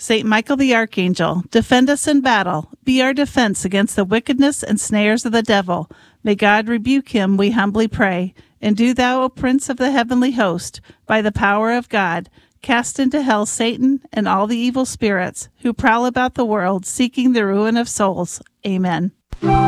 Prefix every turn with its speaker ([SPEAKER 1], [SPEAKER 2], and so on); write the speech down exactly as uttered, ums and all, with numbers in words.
[SPEAKER 1] Saint Michael the Archangel, defend us in battle. Be our defense against the wickedness and snares of the devil. May God rebuke him, we humbly pray. And do thou, O Prince of the heavenly host, by the power of God, cast into hell Satan and all the evil spirits who prowl about the world seeking the ruin of souls. Amen.